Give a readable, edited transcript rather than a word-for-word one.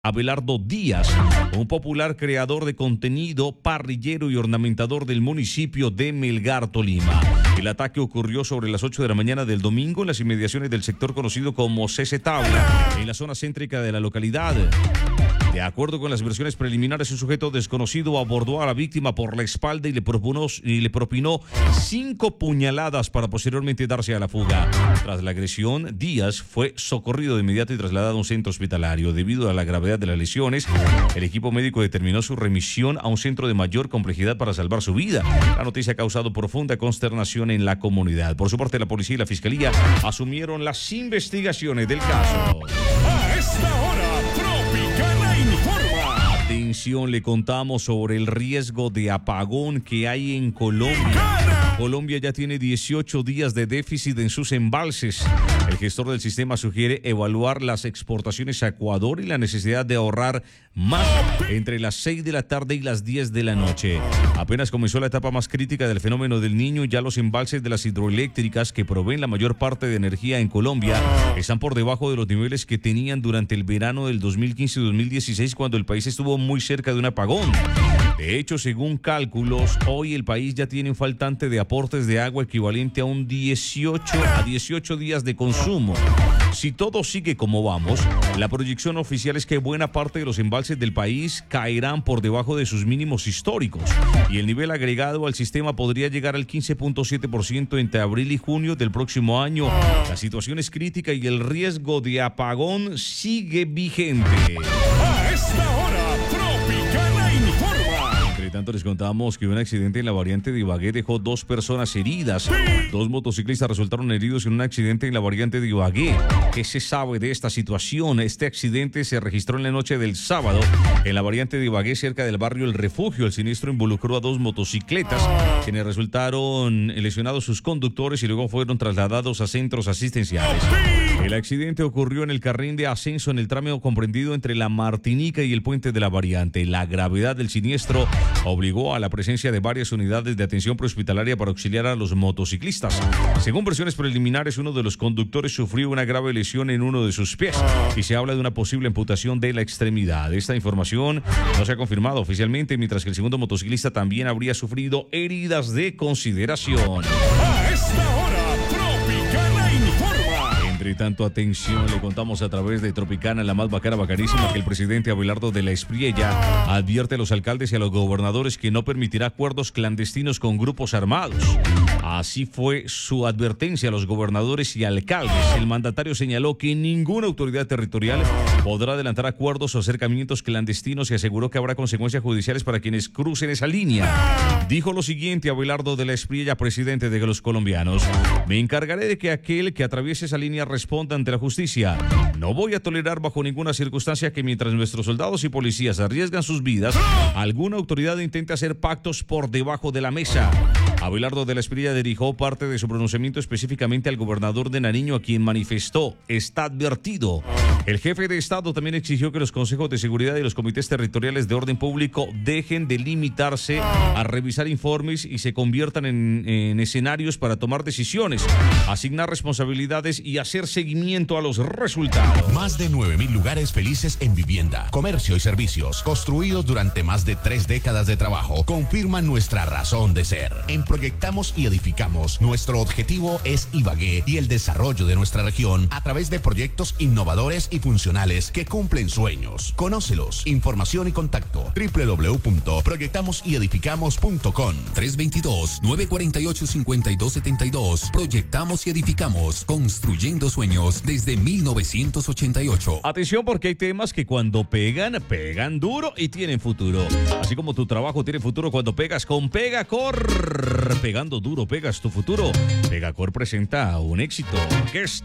Abelardo Díaz, un popular creador de contenido, parrillero y ornamentador del municipio de Melgar, Tolima. El ataque ocurrió sobre las 8 de la mañana del domingo en las inmediaciones del sector conocido como CC Tabla, en la zona céntrica de la localidad. De acuerdo con las versiones preliminares, un sujeto desconocido abordó a la víctima por la espalda y le propinó 5 puñaladas para posteriormente darse a la fuga. Tras la agresión, Díaz fue socorrido de inmediato y trasladado a un centro hospitalario. Debido a la gravedad de las lesiones, el equipo médico determinó su remisión a un centro de mayor complejidad para salvar su vida. La noticia ha causado profunda consternación en la comunidad. Por su parte, la policía y la fiscalía asumieron las investigaciones del caso. A esta hora, Tropicana informa. Atención, le contamos sobre el riesgo de apagón que hay en Colombia. Colombia ya tiene 18 días de déficit en sus embalses. El gestor del sistema sugiere evaluar las exportaciones a Ecuador y la necesidad de ahorrar más entre las 6 de la tarde y las 10 de la noche. Apenas comenzó la etapa más crítica del fenómeno del Niño y ya los embalses de las hidroeléctricas que proveen la mayor parte de energía en Colombia están por debajo de los niveles que tenían durante el verano del 2015 y 2016, cuando el país estuvo muy cerca de un apagón. De hecho, según cálculos, hoy el país ya tiene un faltante de aportes de agua equivalente a un 18 días de consumo. Si todo sigue como vamos, la proyección oficial es que buena parte de los embalses del país caerán por debajo de sus mínimos históricos y el nivel agregado al sistema podría llegar al 15.7% entre abril y junio del próximo año. La situación es crítica y el riesgo de apagón sigue vigente. A esta hora, Tropicana informa. Entre tanto, les contamos que un accidente en la variante de Ibagué dejó 2 personas heridas. 2 motociclistas resultaron heridos en un accidente en la variante de Ibagué. ¿Qué se sabe de esta situación? Este accidente se registró en la noche del sábado en la variante de Ibagué, cerca del barrio El Refugio. El siniestro involucró a 2 motocicletas, quienes resultaron lesionados sus conductores y luego fueron trasladados a centros asistenciales. El accidente ocurrió en el carril de ascenso en el tramo comprendido entre la Martinica y el puente de la variante. La gravedad del siniestro obligó a la presencia de varias unidades de atención prehospitalaria para auxiliar a los motociclistas. Según versiones preliminares, uno de los conductores sufrió una grave lesión en uno de sus pies y se habla de una posible amputación de la extremidad. Esta información no se ha confirmado oficialmente, mientras que el segundo motociclista también habría sufrido heridas de consideración. A esta hora, Tropicana informa. Entre tanto, atención, le contamos a través de Tropicana, la más bacana, bacanísima, que el presidente Abelardo de la Espriella advierte a los alcaldes y a los gobernadores que no permitirá acuerdos clandestinos con grupos armados. Así fue su advertencia a los gobernadores y alcaldes. El mandatario señaló que ninguna autoridad territorial podrá adelantar acuerdos o acercamientos clandestinos y aseguró que habrá consecuencias judiciales para quienes crucen esa línea. Dijo lo siguiente Abelardo de la Espriella, presidente de los colombianos: me encargaré de que aquel que atraviese esa línea responda ante la justicia. No voy a tolerar bajo ninguna circunstancia que mientras nuestros soldados y policías arriesgan sus vidas, alguna autoridad intente hacer pactos por debajo de la mesa. Abelardo de la Espriella dirigió parte de su pronunciamiento específicamente al gobernador de Nariño, a quien manifestó: está advertido. El jefe de Estado también exigió que los consejos de seguridad y los comités territoriales de orden público dejen de limitarse a revisar informes y se conviertan en escenarios para tomar decisiones, asignar responsabilidades y hacer seguimiento a los resultados. Más de 9.000 lugares felices en vivienda, comercio y servicios, construidos durante más de 3 décadas de trabajo, confirman nuestra razón de ser. En Proyectamos y Edificamos, nuestro objetivo es Ibagué y el desarrollo de nuestra región a través de proyectos innovadores y funcionales que cumplen sueños. Conócelos. Información y contacto: www.proyectamosyedificamos.com. 322-948-5272. Proyectamos y Edificamos, construyendo sueños desde 1988. Atención, porque hay temas que cuando pegan duro y tienen futuro. Así como tu trabajo tiene futuro cuando pegas con Pegacor. Pegando duro, pegas tu futuro. Pegacor presenta un éxito que es